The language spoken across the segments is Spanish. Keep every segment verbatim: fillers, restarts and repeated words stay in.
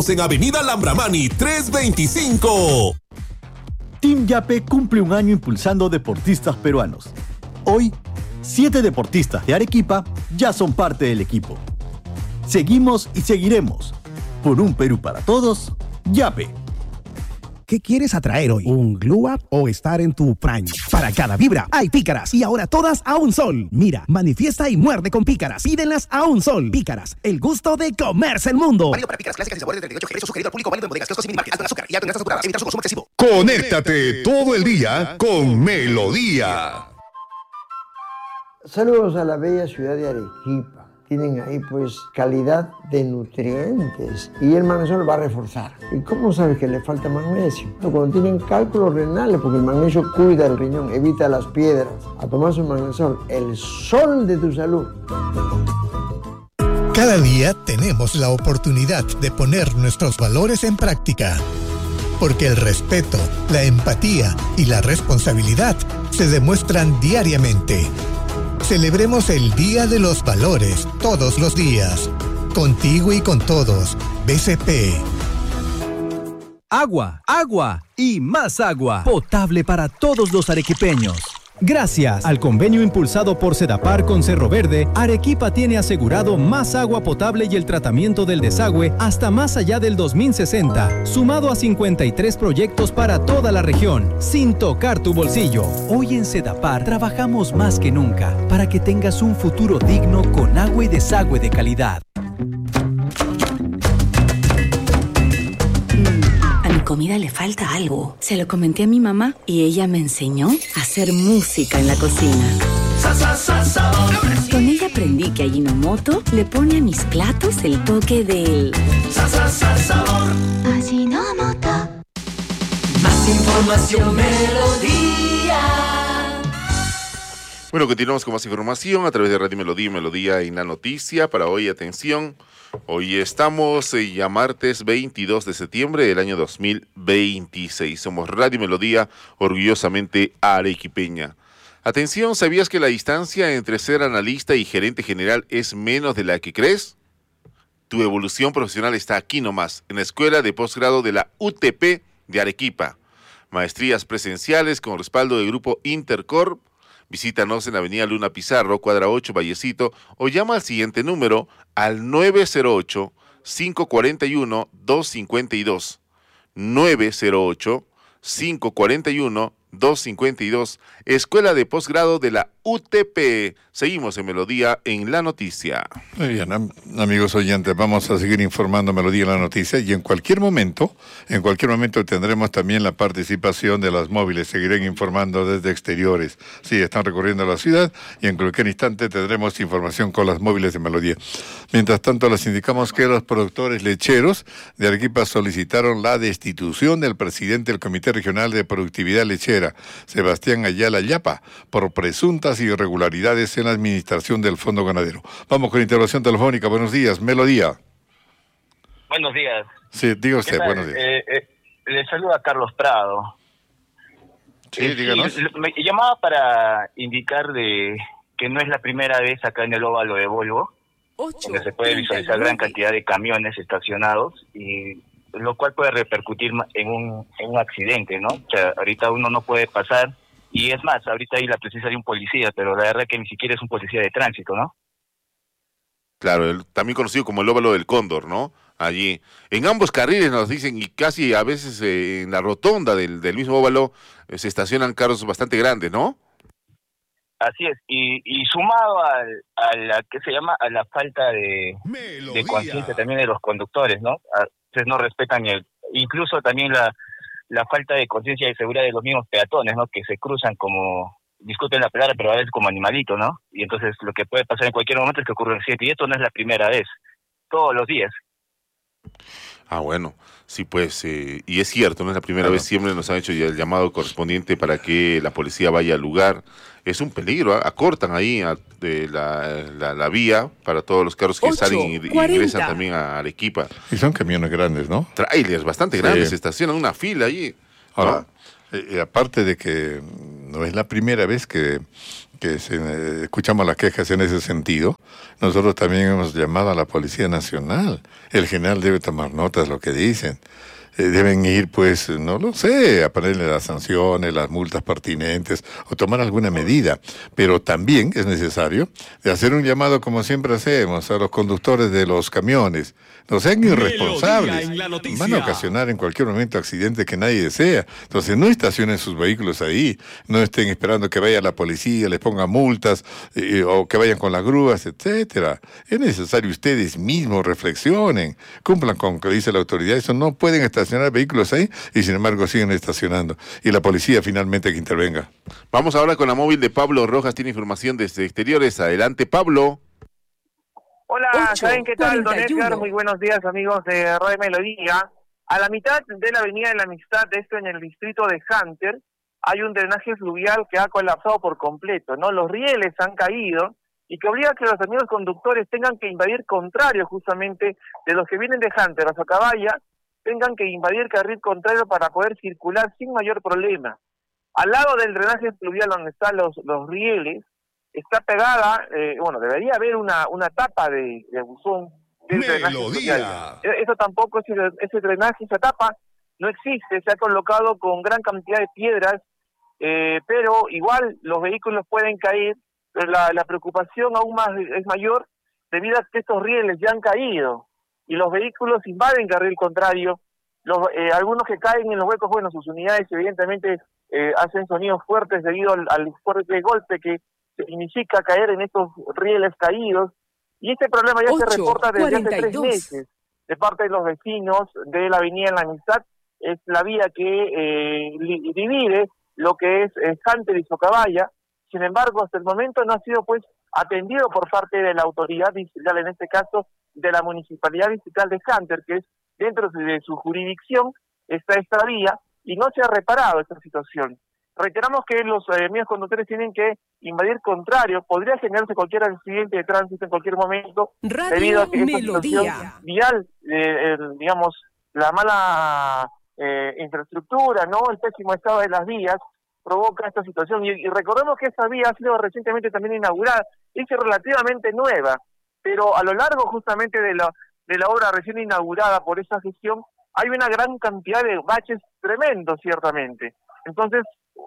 En Avenida Lambramani trescientos veinticinco. Team Yape cumple un año impulsando deportistas peruanos. Hoy, siete deportistas de Arequipa ya son parte del equipo. Seguimos y seguiremos. Por un Perú para todos, Yape. ¿Qué quieres atraer hoy? ¿Un glow up o estar en tu prime? Para cada vibra hay pícaras y ahora todas a un sol. Mira, manifiesta y muerde con pícaras. Pídenlas a un sol. Pícaras, el gusto de comerse el mundo. Válido para pícaras clásicas y sabores de treinta y ocho G. Precio sugerido al público. Válido en bodegas, kioscos y minimarkets. Alto en azúcar y alto en grasas saturadas. Evitar su consumo excesivo. Conéctate todo el día con Melodía. Saludos a la bella ciudad de Arequipa. Tienen ahí pues calidad de nutrientes y el magnesio va a reforzar. ¿Y cómo sabes que le falta magnesio? Cuando tienen cálculos renales, porque el magnesio cuida el riñón, evita las piedras. A tomar su magnesol, el sol de tu salud. Cada día tenemos la oportunidad de poner nuestros valores en práctica. Porque el respeto, la empatía y la responsabilidad se demuestran diariamente. Celebremos el Día de los Valores todos los días. Contigo y con todos. B C P. Agua, agua y más agua. Potable para todos los arequipeños. Gracias al convenio impulsado por Sedapar con Cerro Verde, Arequipa tiene asegurado más agua potable y el tratamiento del desagüe hasta más allá del dos mil sesenta, sumado a cincuenta y tres proyectos para toda la región, sin tocar tu bolsillo. Hoy en Sedapar trabajamos más que nunca para que tengas un futuro digno con agua y desagüe de calidad. Comida le falta algo. Se lo comenté a mi mamá y ella me enseñó a hacer música en la cocina. Sa, sa, sa, sabor. Con ella aprendí que Ajinomoto le pone a mis platos el toque del sa, sa, sa, sabor. Ajinomoto. Más información, Melodía. Bueno, continuamos con más información a través de Radio Melodía y Melodía en la noticia. Para hoy, atención. Hoy estamos eh, ya martes veintidós de septiembre del año dos mil veintiséis. Somos Radio Melodía, orgullosamente arequipeña. Atención, ¿sabías que la distancia entre ser analista y gerente general es menos de la que crees? Tu evolución profesional está aquí nomás, en la Escuela de Posgrado de la U T P de Arequipa. Maestrías presenciales con respaldo del Grupo Intercorp. Visítanos en Avenida Luna Pizarro, cuadra ocho, Vallecito, o llama al siguiente número al nueve cero ocho, cinco cuatro uno, dos cinco dos. nueve cero ocho, cinco cuatro uno, dos cinco dos. Escuela de Posgrado de la U T P. Seguimos en Melodía en la noticia. Muy bien, am- amigos oyentes, vamos a seguir informando Melodía en la noticia y en cualquier momento, en cualquier momento tendremos también la participación de las móviles. Seguirán informando desde exteriores. Sí, están recorriendo la ciudad y en cualquier instante tendremos información con las móviles de Melodía. Mientras tanto, les indicamos que los productores lecheros de Arequipa solicitaron la destitución del presidente del Comité Regional de Productividad Lechera, Sebastián Ayala Yapa, por presuntas irregularidades en la administración del Fondo Ganadero. Vamos con intervención telefónica. Buenos días, Melodía. Buenos días. Sí, diga usted, buenos días. Eh, eh, le saluda Carlos Prado. Sí, eh, díganos. sí, me llamaba para indicar de que no es la primera vez acá en el óvalo de Volvo, donde se puede visualizar gran cantidad de camiones estacionados, y lo cual puede repercutir en un, en un accidente, ¿no? O sea, ahorita uno no puede pasar. Y es más, ahorita hay la presencia de un policía, pero la verdad que ni siquiera es un policía de tránsito, ¿no? Claro, el, también conocido como el óvalo del Cóndor, ¿no? Allí, en ambos carriles nos dicen, y casi a veces eh, en la rotonda del, del mismo óvalo, eh, se estacionan carros bastante grandes, ¿no? Así es, y, y sumado al, a la que se llama a la falta de, de conciencia también de los conductores, ¿no? A veces no respetan el, incluso también la la falta de conciencia y seguridad de los mismos peatones, ¿no? Que se cruzan como, discuten la palabra, pero a veces como animalito, ¿no? Y entonces lo que puede pasar en cualquier momento es que ocurre un accidente, y esto no es la primera vez, todos los días. Ah, bueno, sí, pues, eh, y es cierto, no es la primera Claro. vez, siempre nos han hecho ya el llamado correspondiente para que la policía vaya al lugar. Es un peligro, ¿ah? Acortan ahí a, de la, la, la vía para todos los carros que Ocho, salen y, y cuarenta. ingresan también a Arequipa. Y son camiones grandes, ¿no? Trailers bastante Sí. grandes, se estacionan una fila allí. Ahora, ¿no? eh, eh, aparte de que no es la primera vez que, que se, eh, escuchamos las quejas en ese sentido, nosotros también hemos llamado a la Policía Nacional. El general debe tomar notas de lo que dicen. Eh, deben ir, pues, no lo sé, a ponerle las sanciones, las multas pertinentes o tomar alguna medida. Pero también es necesario de hacer un llamado, como siempre hacemos, a los conductores de los camiones. No sean irresponsables. Van a ocasionar en cualquier momento accidentes que nadie desea. Entonces, no estacionen sus vehículos ahí. No estén esperando que vaya la policía, les ponga multas eh, o que vayan con las grúas, etcétera. Es necesario ustedes mismos reflexionen, cumplan con lo que dice la autoridad. Eso no pueden estacionar vehículos ahí y sin embargo siguen estacionando. Y la policía finalmente que intervenga. Vamos ahora con la móvil de Pablo Rojas. Tiene información desde exteriores. Adelante, Pablo. Hola, ¿saben qué tal, don Edgar? Muy buenos días, amigos de Radio Melodía. A la mitad de la Avenida de la Amistad, esto en el distrito de Hunter, hay un drenaje fluvial que ha colapsado por completo, ¿no? Los rieles han caído y que obliga a que los amigos conductores tengan que invadir contrario justamente de los que vienen de Hunter a Socabaya, tengan que invadir carril contrario para poder circular sin mayor problema. Al lado del drenaje fluvial donde están los, los rieles, está pegada, eh, bueno, debería haber una una tapa de, de buzón del drenaje fluvial. Eso tampoco, ese, ese drenaje, esa tapa, no existe, se ha colocado con gran cantidad de piedras, eh, pero igual los vehículos pueden caer, pero la, la preocupación aún más es mayor debido a que estos rieles ya han caído y los vehículos invaden carril contrario. Los, eh, algunos que caen en los huecos, bueno, sus unidades evidentemente eh, hacen sonidos fuertes debido al, al fuerte golpe que significa caer en estos rieles caídos, y este problema ya se reporta desde hace tres meses de parte de los vecinos de la Avenida de la Amistad. Es la vía que eh, divide lo que es eh, Hunter y Socabaya. Sin embargo, hasta el momento no ha sido pues atendido por parte de la autoridad distrital, en este caso de la Municipalidad Distrital de Hunter, que es dentro de su jurisdicción está esta vía, y no se ha reparado esta situación. Reiteramos que los eh, amigos conductores tienen que invadir contrario, podría generarse cualquier accidente de tránsito en cualquier momento, Radio debido a que esta Melodía. situación vial, eh, eh, digamos, la mala eh, infraestructura, no, el pésimo estado de las vías, provoca esta situación. Y, y recordemos que esta vía ha sido recientemente también inaugurada, es relativamente nueva, pero a lo largo justamente de la, de la obra recién inaugurada por esta gestión, hay una gran cantidad de baches tremendos, ciertamente. Entonces,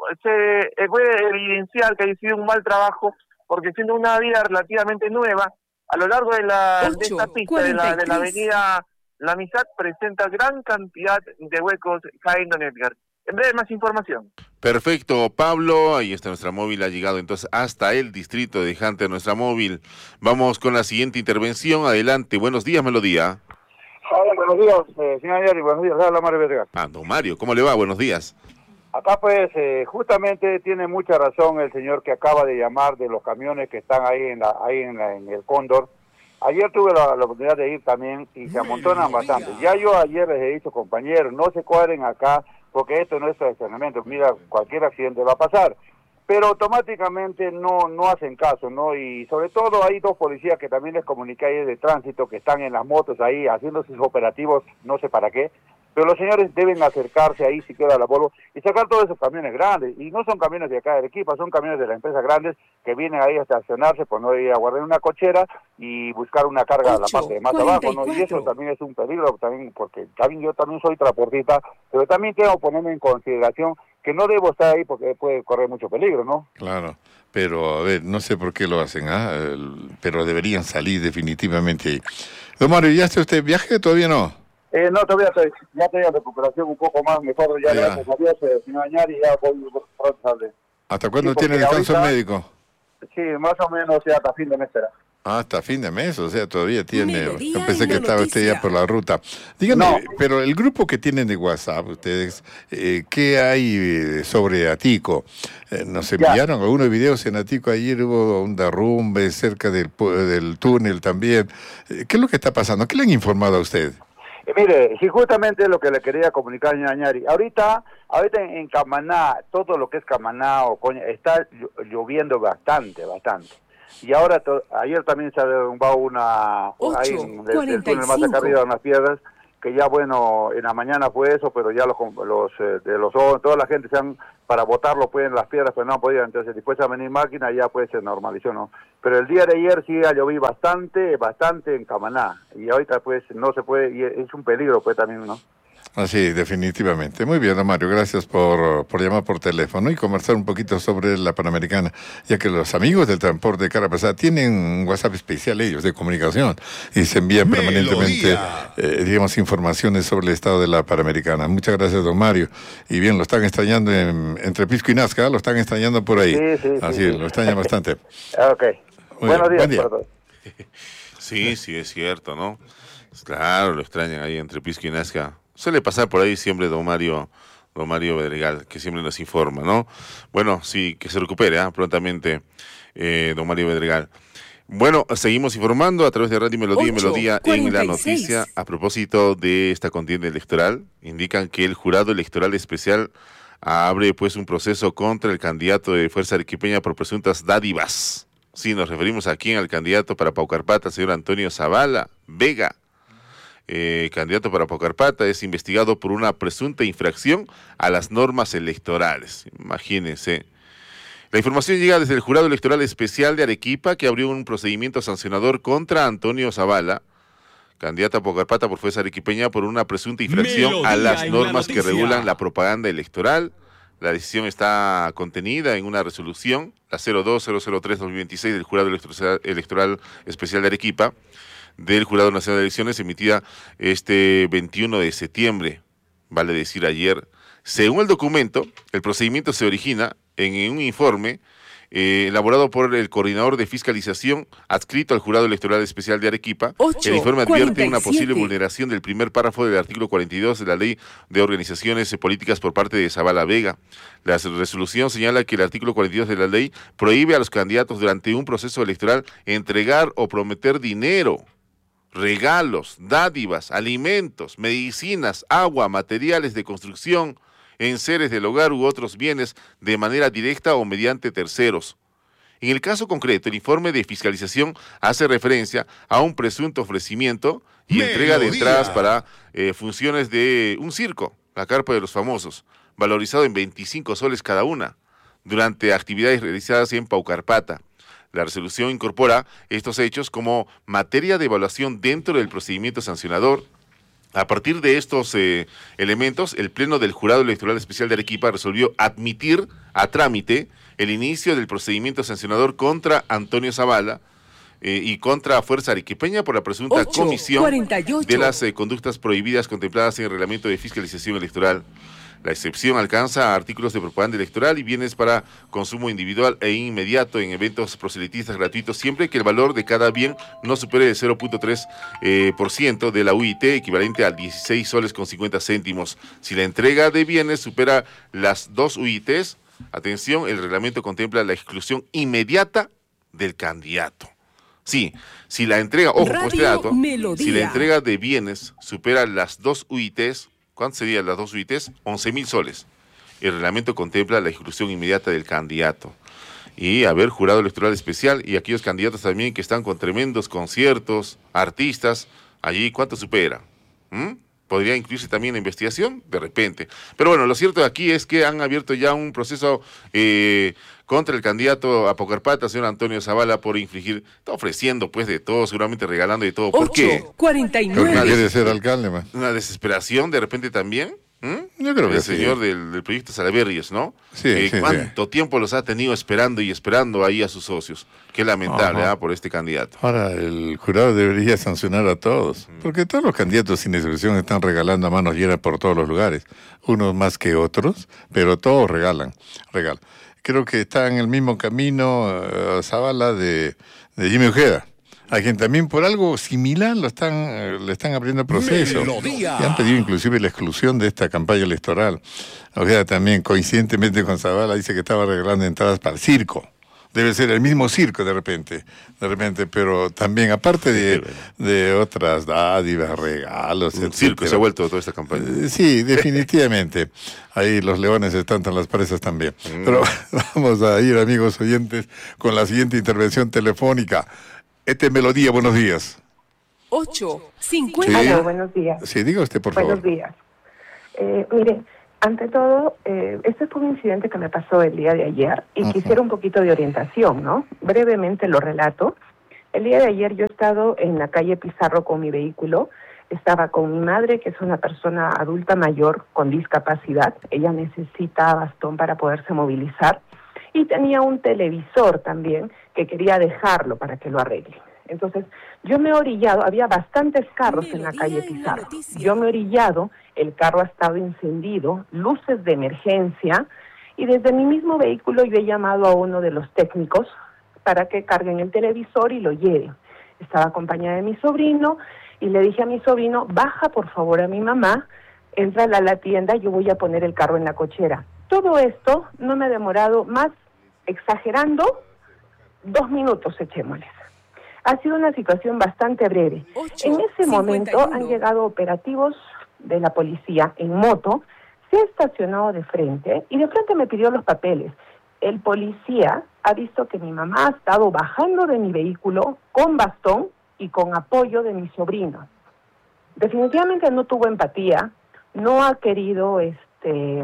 se puede evidenciar que ha sido un mal trabajo, porque siendo una vía relativamente nueva, a lo largo de, la, de esta pista de la, de la avenida La Amistad presenta gran cantidad de huecos, Jaén, don Edgar. En breve, más información. Perfecto, Pablo. Ahí está nuestra móvil, ha llegado entonces hasta el distrito de Hunter, nuestra móvil. Vamos con la siguiente intervención. Adelante, buenos días, Melodía. Hola, buenos días, eh, señor Yari, buenos días, habla Mario Vergara. Ah, don Mario, ¿cómo le va? Buenos días. Acá pues eh, justamente tiene mucha razón el señor que acaba de llamar de los camiones que están ahí en la, ahí en, la, en el Cóndor. Ayer tuve la, la oportunidad de ir también y se amontonan bastante. Ya yo ayer les he dicho, compañeros, no se cuadren acá porque esto no es estacionamiento. Mira, cualquier accidente va a pasar. Pero automáticamente no no hacen caso, ¿no? Y sobre todo hay dos policías que también les comuniqué ahí de tránsito que están en las motos ahí haciendo sus operativos, no sé para qué. Pero los señores deben acercarse ahí siquiera a la Volvo y sacar todos esos camiones grandes. Y no son camiones de acá de Arequipa, son camiones de las empresas grandes que vienen ahí a estacionarse por no ir a guardar una cochera y buscar una carga a la parte de más abajo, ¿no? Y eso también es un peligro, también porque también yo también soy transportista, pero también tengo que ponerme en consideración que no debo estar ahí porque puede correr mucho peligro, ¿no? Claro, pero a ver, no sé por qué lo hacen, ¿ah? El, pero deberían salir definitivamente ahí. Don Mario, ¿ya está usted viaje? ¿Todavía no? Eh, no, todavía estoy, ya estoy en recuperación un poco más, mejor, ya, ya. gracias a Dios, eh, sin dañar y ya voy pronto a salir. ¿Hasta cuándo sí, tiene descanso ahorita, médico? Sí, más o menos ya hasta fin de mes será. Ah, hasta fin de mes, o sea, todavía tiene. Melodía Yo pensé que estaba noticia. usted ya por la ruta. Dígame, No. pero el grupo que tienen de WhatsApp, ustedes, eh, ¿qué hay eh, sobre Atico? Eh, ¿Nos enviaron ya. algunos videos en Atico? Ayer hubo un derrumbe cerca del, del túnel también. Eh, ¿Qué es lo que está pasando? ¿Qué le han informado a usted? Eh, mire, sí, justamente lo que le quería comunicar, Ñañari. Ahorita, ahorita en, en Camaná, todo lo que es Camaná o Coña, está lloviendo bastante, bastante. Y ahora, to, ayer también se ha derrumbado una, ocho, ahí en el, el túnel más acá arriba, unas piedras, que ya bueno, en la mañana fue eso, pero ya los, los eh, de los toda la gente se han, para votarlo pueden las piedras, pero no han podido, entonces después a venir máquina ya pues se normalizó, ¿no? Pero el día de ayer sí ha llovido bastante, bastante en Camaná, y ahorita pues no se puede, y es un peligro pues también, ¿no? Así, definitivamente. Muy bien, don Mario, gracias por, por llamar por teléfono y conversar un poquito sobre la Panamericana, ya que los amigos del transporte de carga pesada tienen un WhatsApp especial ellos de comunicación y se envían permanentemente, eh, digamos, informaciones sobre el estado de la Panamericana. Muchas gracias, don Mario. Y bien, lo están extrañando en, entre Pisco y Nazca, lo están extrañando por ahí. Sí, sí, Así, sí, lo extrañan bastante. Ok. Muy Buenos bien, días buen día. para todos. Sí, sí, es cierto, ¿no? Claro, lo extrañan ahí entre Pisco y Nazca. Suele pasar por ahí siempre don Mario, don Mario Bedregal, que siempre nos informa, ¿no? Bueno, sí, que se recupere ¿eh? prontamente, eh, don Mario Bedregal. Bueno, seguimos informando a través de Radio Melodía y Melodía en la noticia a propósito de esta contienda electoral. Indican que el jurado electoral especial abre pues un proceso contra el candidato de Fuerza Arequipeña por presuntas dádivas. Sí, nos referimos aquí al candidato para Paucarpata, señor Antonio Zavala Vega. Eh, candidato para Paucarpata es investigado por una presunta infracción a las normas electorales. Imagínense. La información llega desde el Jurado Electoral Especial de Arequipa, que abrió un procedimiento sancionador contra Antonio Zavala, candidato a Paucarpata por Fuerza Arequipeña, por una presunta infracción Melodía a las normas la que regulan la propaganda electoral. La decisión está contenida en una resolución, la cero dos cero cero tres guion dos mil veintiséis del Jurado Electoral Especial de Arequipa, del Jurado Nacional de Elecciones, emitida este veintiuno de septiembre, vale decir ayer. Según el documento, el procedimiento se origina en un informe eh, elaborado por el coordinador de fiscalización adscrito al Jurado Electoral Especial de Arequipa. ocho, el informe advierte cuarenta y siete. Una posible vulneración del primer párrafo del artículo cuarenta y dos de la Ley de Organizaciones Políticas por parte de Zavala Vega. La resolución señala que el artículo cuarenta y dos de la ley prohíbe a los candidatos durante un proceso electoral entregar o prometer dinero, regalos, dádivas, alimentos, medicinas, agua, materiales de construcción, enseres del hogar u otros bienes de manera directa o mediante terceros. En el caso concreto, el informe de fiscalización hace referencia a un presunto ofrecimiento y Melodía. entrega de entradas para eh, funciones de un circo, la Carpa de los Famosos, valorizado en veinticinco soles cada una, durante actividades realizadas en Paucarpata. La resolución incorpora estos hechos como materia de evaluación dentro del procedimiento sancionador. A partir de estos eh, elementos, el Pleno del Jurado Electoral Especial de Arequipa resolvió admitir a trámite el inicio del procedimiento sancionador contra Antonio Zavala eh, y contra Fuerza Arequipeña por la presunta ocho, comisión cuarenta y ocho. De las eh, conductas prohibidas contempladas en el Reglamento de Fiscalización Electoral. La excepción alcanza a artículos de propaganda electoral y bienes para consumo individual e inmediato en eventos proselitistas gratuitos, siempre que el valor de cada bien no supere el cero punto tres eh, por ciento de la U I T, equivalente a dieciséis soles con cincuenta céntimos. Si la entrega de bienes supera las dos U I Ts, atención, el reglamento contempla la exclusión inmediata del candidato. Sí, si la entrega, ojo con este dato, si la entrega de bienes supera las dos U I Ts, ¿cuánto serían las dos U I Ts? once mil soles. El reglamento contempla la exclusión inmediata del candidato. Y haber jurado electoral especial y aquellos candidatos también que están con tremendos conciertos, artistas, allí, ¿cuánto supera? ¿Mm? ¿Podría incluirse también la investigación? De repente. Pero bueno, lo cierto aquí es que han abierto ya un proceso eh, contra el candidato a Paucarpata, señor Antonio Zavala, por infligir, está ofreciendo pues de todo, seguramente regalando de todo. ¿Por qué? cuarenta y nueve. Nadie quiere ser alcalde, man. Una desesperación de repente también. ¿Mm? Yo creo que el sí. señor del, del proyecto Salaverries, ¿no? Sí, eh, sí, ¿Cuánto sí. tiempo los ha tenido esperando y esperando ahí a sus socios? Qué lamentable, ¿ah? Por este candidato. Ahora, el jurado debería sancionar a todos, mm. porque todos los candidatos sin excepción están regalando a manos llenas por todos los lugares, unos más que otros, pero todos regalan, regalan. Creo que está en el mismo camino uh, Zavala de, de Jimmy Ojeda, a quien también por algo similar lo están, eh, le están abriendo el proceso. Melodía. Y han pedido inclusive la exclusión de esta campaña electoral. Ojeda también, coincidentemente con Zavala, dice que estaba regalando entradas para el circo. Debe ser el mismo circo de repente, de repente, pero también aparte de, de otras dádivas, regalos, un circo se ha vuelto toda esta campaña. Eh, sí, definitivamente. Ahí los leones están en las presas también. Mm. Pero vamos a ir, amigos oyentes, con la siguiente intervención telefónica. Este Melodía, buenos días. ocho cincuenta. Sí. Hola, buenos días. Sí, diga usted, por favor. Buenos días. Eh, mire, ante todo, eh, este fue un incidente que me pasó el día de ayer y Ajá. quisiera un poquito de orientación, ¿no? Brevemente lo relato. El día de ayer yo he estado en la calle Pizarro con mi vehículo. Estaba con mi madre, que es una persona adulta mayor con discapacidad. Ella necesita bastón para poderse movilizar. Y tenía un televisor también que quería dejarlo para que lo arregle. Entonces, yo me he orillado, había bastantes carros en la calle Pizarro. Yo me he orillado, el carro ha estado encendido, luces de emergencia, y desde mi mismo vehículo yo he llamado a uno de los técnicos para que carguen el televisor y lo lleven. Estaba acompañada de mi sobrino, y le dije a mi sobrino, baja por favor a mi mamá, entra a la tienda, yo voy a poner el carro en la cochera. Todo esto no me ha demorado más, exagerando, dos minutos, echémosles. Ha sido una situación bastante breve. En ese momento han llegado operativos de la policía en moto, se ha estacionado de frente y de frente me pidió los papeles. El policía ha visto que mi mamá ha estado bajando de mi vehículo con bastón y con apoyo de mi sobrino. Definitivamente no tuvo empatía, no ha querido este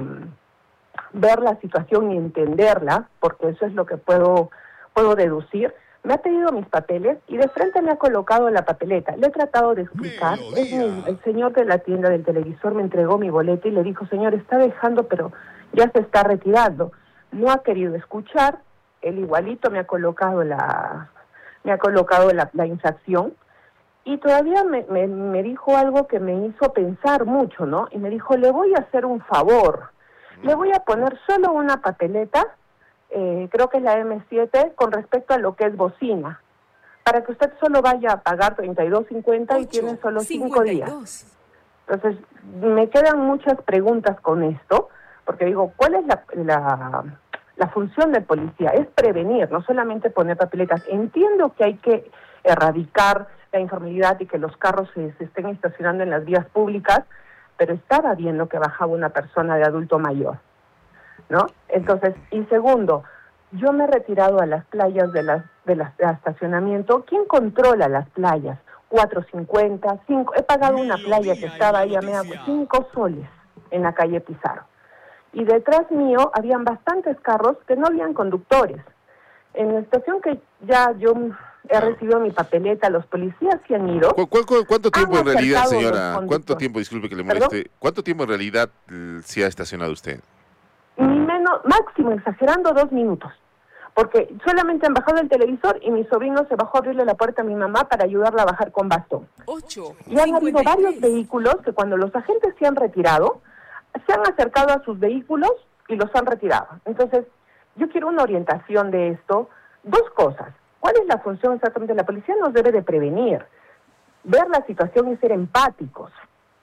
ver la situación ni entenderla, porque eso es lo que puedo, puedo deducir. Me ha pedido mis papeles y de frente me ha colocado la papeleta. Le he tratado de explicar. Es mi, el señor de la tienda del televisor me entregó mi boleto y le dijo, señor, está dejando, pero ya se está retirando. No ha querido escuchar. Él igualito me ha colocado la, me ha colocado la, la infracción. Y todavía me, me, me dijo algo que me hizo pensar mucho, ¿no? Y me dijo, le voy a hacer un favor. Le voy a poner solo una papeleta, eh, creo que es la eme siete, con respecto a lo que es bocina, para que usted solo vaya a pagar treinta y dos cincuenta y tiene solo cinco días. Entonces, me quedan muchas preguntas con esto, porque digo, ¿cuál es la, la, la función del policía? Es prevenir, no solamente poner papeletas. Entiendo que hay que erradicar la informalidad y que los carros se, se estén estacionando en las vías públicas, pero estaba bien lo que bajaba una persona de adulto mayor, ¿no? Entonces, y segundo, yo me he retirado a las playas de las de las de estacionamiento. ¿Quién controla las playas? cuatro cincuenta, cinco, he pagado una playa que estaba ahí a media, cinco soles en la calle Pizarro. Y detrás mío habían bastantes carros que no habían conductores. En la estación que ya yo he recibido mi papeleta, los policías se han ido. ¿Cu cu cu ¿Cuánto tiempo en realidad, señora? ¿Cuánto tiempo, disculpe que le moleste, ¿Perdón? ¿Cuánto tiempo en realidad se ha estacionado usted? Ni menos, máximo, exagerando, dos minutos. Porque solamente han bajado el televisor y mi sobrino se bajó a abrirle la puerta a mi mamá para ayudarla a bajar con bastón. ocho, y han habido varios vehículos que cuando los agentes se han retirado, se han acercado a sus vehículos y los han retirado. Entonces, yo quiero una orientación de esto. Dos cosas. ¿Cuál es la función exactamente? La policía nos debe de prevenir, ver la situación y ser empáticos.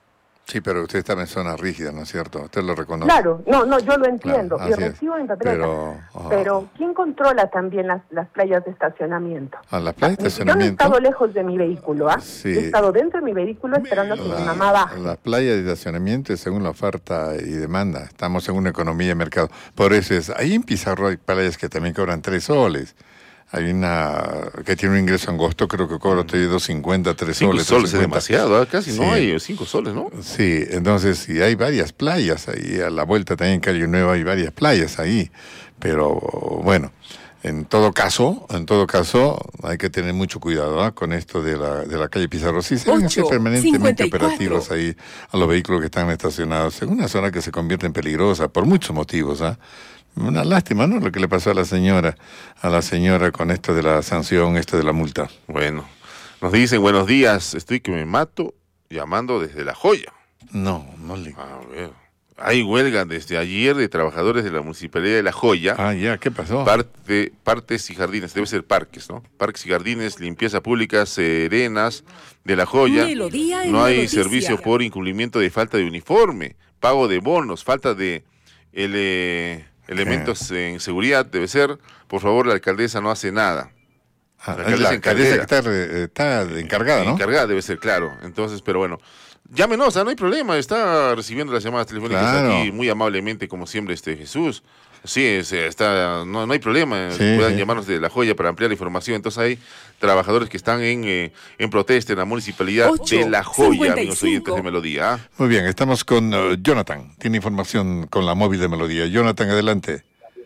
Sí, pero usted está en zona rígida, ¿no es cierto? Usted lo reconoce. Claro, no, no, yo lo entiendo, claro, y recibo en papeleta. Pero, oh. pero ¿quién controla también las, las playas de estacionamiento? A las playas de Yo estacionamiento. no he estado lejos de mi vehículo, ¿ah? Sí. He estado dentro de mi vehículo esperando a que La, mi mamá baje. Las playas de estacionamiento es según la oferta y demanda. Estamos en una economía de mercado. Por eso es, ahí en Pizarro hay playas que también cobran tres soles. Hay una que tiene un ingreso angosto, creo que cobra dos cincuenta, tres soles. Cinco soles es demasiado, ¿eh? Casi sí. No hay cinco soles, ¿no? Sí, entonces sí, hay varias playas ahí, a la vuelta también en Calle Nueva hay varias playas ahí, pero bueno, en todo caso, en todo caso, hay que tener mucho cuidado, ¿eh? Con esto de la, de la calle Pizarro. Sí, se van a hacer permanentemente operativos ahí a los vehículos que están estacionados en una zona que se convierte en peligrosa por muchos motivos, ¿ah? ¿eh? Una lástima, ¿no? Lo que le pasó a la señora, a la señora con esto de la sanción, esto de la multa. Bueno, nos dicen, buenos días, estoy que me mato llamando desde La Joya. No, no le... A ver, hay huelga desde ayer de trabajadores de la Municipalidad de La Joya. Ah, ya, ¿qué pasó? Parte, partes y jardines, debe ser parques, ¿no? Parques y jardines, limpieza pública, serenas de La Joya. Melodía en no hay noticia. servicios por incumplimiento de falta de uniforme, pago de bonos, falta de... el eh, elementos en seguridad, debe ser. Por favor, la alcaldesa no hace nada. La alcaldesa, la alcaldesa que está, está encargada, ¿no? Encargada debe ser, claro. Entonces, pero bueno, llámenos, ¿ah? No hay problema. Está recibiendo las llamadas telefónicas claro. Aquí muy amablemente, como siempre, este Jesús. Sí, es, está, no, no hay problema, Sí, puedan sí. llamarnos de La Joya para ampliar la información. Entonces hay trabajadores que están en, eh, en protesta en la municipalidad de La Joya, amigos oyentes de Melodía. ¿ah? Muy bien, estamos con uh, Jonathan. Tiene información con la móvil de Melodía. Jonathan, adelante.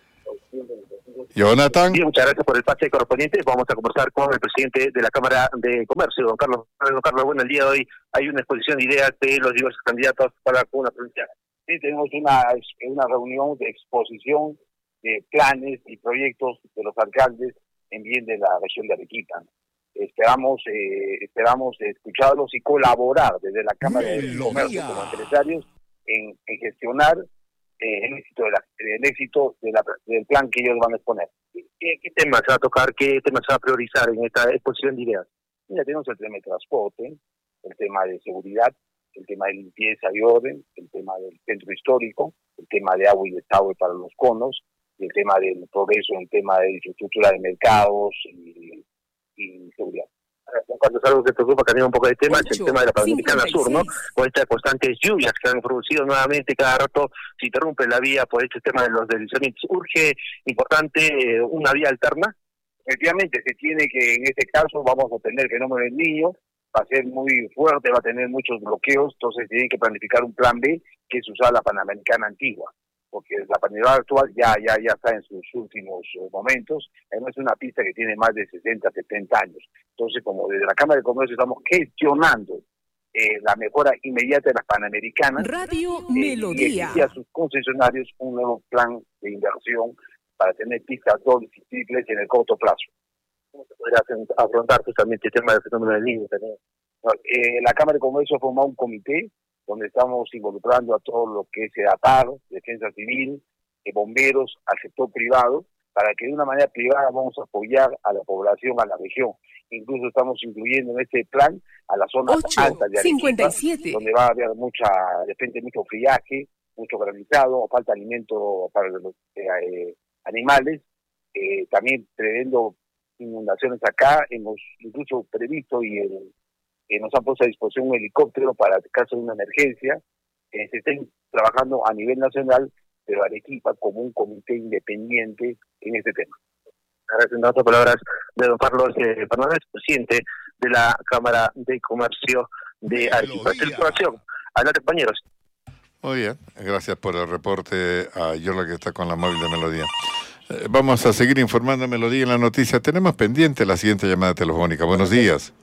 Jonathan. Bien, muchas gracias por el pase correspondiente. Vamos a conversar con el presidente de la Cámara de Comercio, don Carlos. Don Carlos, bueno, el día de hoy hay una exposición de ideas de los diversos candidatos para la comuna provincial. Sí, tenemos una, una reunión de exposición de planes y proyectos de los alcaldes en bien de la región de Arequipa. Esperamos eh, esperamos escucharlos y colaborar desde la Cámara de Comercio como empresarios en, en gestionar eh, el éxito, de la, el éxito de la, del plan que ellos van a exponer. ¿Qué, ¿Qué temas se va a tocar? ¿Qué temas se va a priorizar en esta exposición de ideas? Mira, tenemos el tema de transporte, el tema de seguridad, el tema de limpieza y orden, el tema del centro histórico, el tema de agua y desagüe para los conos, y el tema del progreso en el tema de infraestructura de mercados y, y seguridad. Cuando es algo que preocupa, cambiar un poco de tema, es el tema de la Panamericana Sur, ¿no? Con estas constantes lluvias que han producido nuevamente, cada rato se interrumpe la vía por este tema de los deslizamientos. Urge, importante, eh, una vía alterna. Efectivamente, se tiene que, en este caso, vamos a tener el fenómeno del Niño, va a ser muy fuerte, va a tener muchos bloqueos, entonces tienen que planificar un plan B, que es usar la Panamericana antigua, porque la Panamericana actual ya ya ya está en sus últimos uh, momentos, además es una pista que tiene más de sesenta, setenta años, entonces como desde la Cámara de Comercio estamos gestionando eh, la mejora inmediata de las Panamericanas, Radio eh, Melodía. y exigir a sus concesionarios un nuevo plan de inversión para tener pistas dobles y triples en el corto plazo. ¿Cómo se podría afrontar justamente el tema del fenómeno del Niño también? Eh, la Cámara de Comercio ha formado un comité donde estamos involucrando a todo lo que es APAR, Defensa Civil, eh, bomberos, al sector privado, para que de una manera privada vamos a apoyar a la población, a la región. Incluso estamos incluyendo en este plan a las zonas altas de Arequipa, donde va a haber mucha, de repente mucho friaje, mucho granizado, falta alimento para los eh, eh, animales, eh, también previendo inundaciones acá, hemos incluso previsto y el, eh, nos han puesto a disposición un helicóptero para el caso de una emergencia. Eh, se estén trabajando a nivel nacional, pero Arequipa como un comité independiente en este tema. Gracias. En otras palabras de don Carlos eh, Fernández, presidente de la Cámara de Comercio de Arequipa. Información. Adelante, compañeros. Muy bien, gracias por el reporte a Yola que está con la móvil de Melodía. Eh, vamos a seguir informando a Melodía en la noticia. Tenemos pendiente la siguiente llamada telefónica. Buenos días.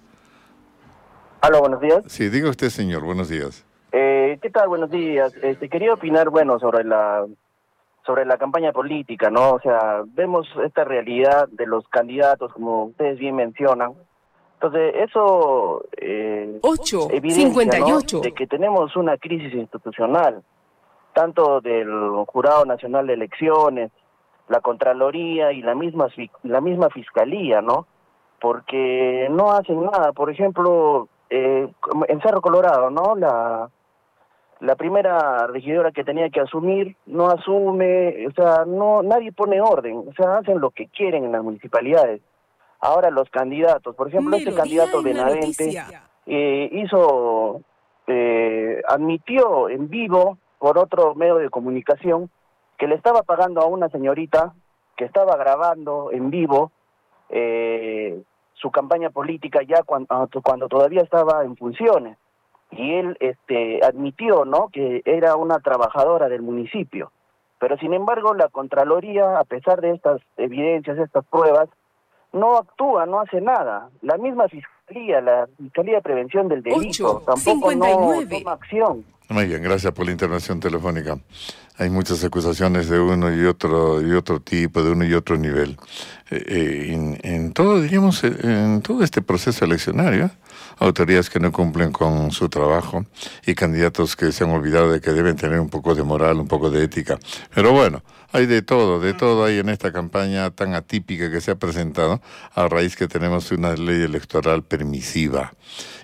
Aló, buenos días. Sí, diga usted, señor, buenos días. Eh, ¿Qué tal? Buenos días. Este, quería opinar, bueno, sobre la sobre la campaña política, ¿no? O sea, vemos esta realidad de los candidatos, como ustedes bien mencionan. Entonces, eso eh, ocho, evidencia, cincuenta y ocho. ¿no?, de que tenemos una crisis institucional, tanto del Jurado Nacional de Elecciones, la Contraloría y la misma la misma Fiscalía, ¿no? Porque no hacen nada. Por ejemplo, eh, en Cerro Colorado, ¿no? La la primera regidora que tenía que asumir no asume, o sea, no nadie pone orden, o sea, hacen lo que quieren en las municipalidades. Ahora los candidatos, por ejemplo, Melodía, este candidato Benavente eh, hizo, eh, admitió en vivo por otro medio de comunicación que le estaba pagando a una señorita que estaba grabando en vivo eh, su campaña política ya cuando, cuando todavía estaba en funciones. Y él este, admitió, ¿no?, que era una trabajadora del municipio. Pero sin embargo la Contraloría, a pesar de estas evidencias, estas pruebas, no actúa, no hace nada. La misma Fiscalía, la Fiscalía de Prevención del Delito, ocho, tampoco no toma acción. Muy bien, gracias por la intervención telefónica. Hay muchas acusaciones de uno y otro y otro tipo, de uno y otro nivel. Eh, eh, en, en todo, diríamos, en todo este proceso eleccionario, ¿eh? Autoridades que no cumplen con su trabajo y candidatos que se han olvidado de que deben tener un poco de moral, un poco de ética. Pero bueno, hay de todo, de todo hay en esta campaña tan atípica que se ha presentado a raíz que tenemos una ley electoral permisiva.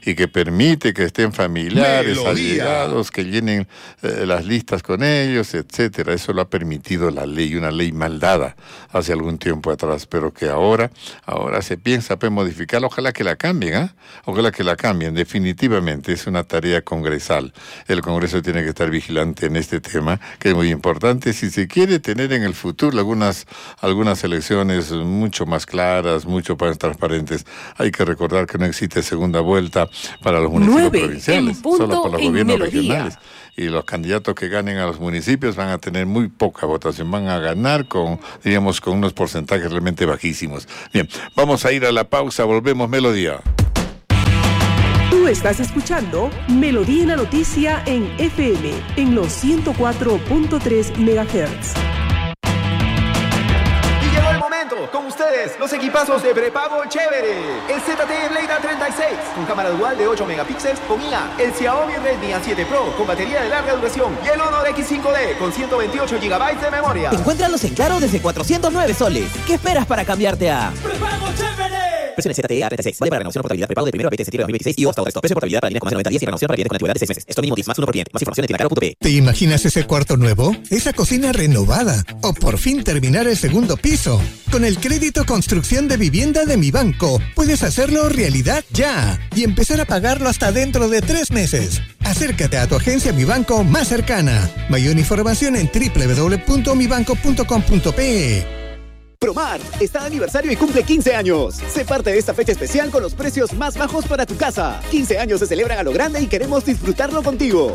y que permite que estén familiares, Melodía. allegados, que llenen eh, las listas con ellos, etcétera. Eso lo ha permitido la ley, una ley mal dada hace algún tiempo atrás, pero que ahora, ahora se piensa pues, modificarla. Ojalá que la cambien, ¿ah? ¿eh? Ojalá que la cambien. Definitivamente es una tarea congresal. El Congreso tiene que estar vigilante en este tema, que es muy importante. Si se quiere tener en el futuro algunas, algunas elecciones mucho más claras, mucho más transparentes, hay que recordar que no existe segunda vuelta para los municipios provinciales, solo para los gobiernos Melodía. regionales. Y los candidatos que ganen a los municipios van a tener muy poca votación, van a ganar con, diríamos, con unos porcentajes realmente bajísimos. Bien, vamos a ir a la pausa, volvemos, Melodía. Tú estás escuchando Melodía en la Noticia en F M, en los ciento cuatro punto tres megahertz. Y llegó el momento, con ustedes, los equipazos de prepago chévere. El Z T E Blade A treinta y seis, con cámara dual de ocho megapíxeles con I A. El Xiaomi Redmi A siete Pro, con batería de larga duración. Y el Honor X cinco D, con ciento veintiocho gigabytes de memoria. Encuéntralos en Claro desde cuatrocientos nueve soles. ¿Qué esperas para cambiarte a ¡Prepago chévere! Versión Z T E A treinta y seis. Vale para renovación o portabilidad prepago del primero al veinte de septiembre de dos mil veintiséis y o hasta otro. Precio de portabilidad para líneas con más de noventa días y renovación para clientes con antigüedad de seis meses. Esto mínimo diez más uno por cliente. Más información en tienda claro punto pe. ¿Te imaginas ese cuarto nuevo? ¿Esa cocina renovada? ¿O por fin terminar el segundo piso? Con el crédito construcción de vivienda de Mi Banco, puedes hacerlo realidad ya y empezar a pagarlo hasta dentro de tres meses. Acércate a tu agencia Mi Banco más cercana. Mayor información en doble u doble u doble u punto mi banco punto com punto pe. Promart está de aniversario y cumple quince años. Sé parte de esta fecha especial con los precios más bajos para tu casa. quince años se celebran a lo grande y queremos disfrutarlo contigo.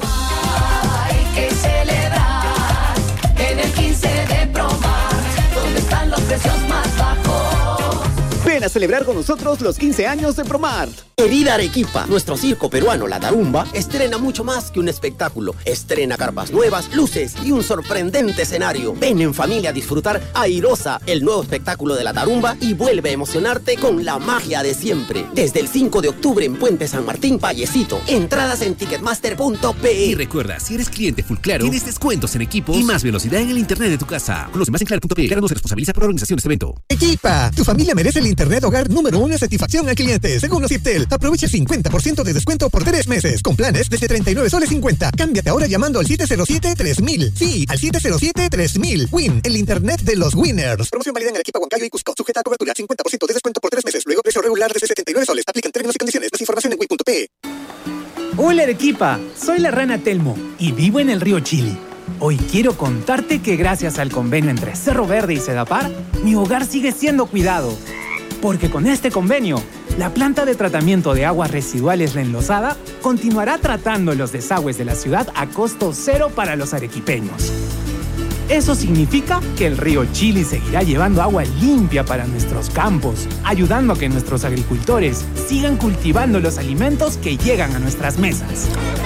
Hay que celebrar en el quince de Promart, donde están los precios más bajos. Ven a celebrar con nosotros los quince años de Promart. Querida Arequipa, nuestro circo peruano La Tarumba estrena mucho más que un espectáculo. Estrena carpas nuevas, luces y un sorprendente escenario. Ven en familia a disfrutar Airosa, el nuevo espectáculo de La Tarumba, y vuelve a emocionarte con la magia de siempre. Desde el cinco de octubre en Puente San Martín, Vallecito. Entradas en ticketmaster punto pe. Y recuerda, si eres cliente Full Claro, tienes descuentos en equipos y más velocidad en el internet de tu casa. Conoce más en claro punto pe. Claro no se responsabiliza por la organización de este evento. Equipa, tu familia merece el internet hogar número uno en satisfacción al cliente, según Ociptel. Aprovecha el cincuenta por ciento de descuento por tres meses, con planes desde treinta y nueve soles cincuenta. Cámbiate ahora llamando al siete cero siete tres mil. Sí, al siete cero siete tres mil. Win, el internet de los winners. Promoción válida en Arequipa, Huancayo y Cusco. Sujeta a cobertura, cincuenta por ciento de descuento por tres meses. Luego precio regular desde setenta y nueve soles. Aplican términos y condiciones. Más información en win punto pe. Hola Arequipa, soy la rana Telmo y vivo en el río Chili. Hoy quiero contarte que gracias al convenio entre Cerro Verde y Sedapar, mi hogar sigue siendo cuidado. Porque con este convenio, la planta de tratamiento de aguas residuales La Enlosada continuará tratando los desagües de la ciudad a costo cero para los arequipeños. Eso significa que el río Chili seguirá llevando agua limpia para nuestros campos, ayudando a que nuestros agricultores sigan cultivando los alimentos que llegan a nuestras mesas.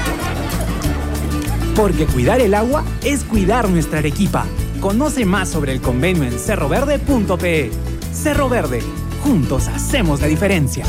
Porque cuidar el agua es cuidar nuestra Arequipa. Conoce más sobre el convenio en cerro verde punto pe. Cerro Verde. Juntos hacemos la diferencia.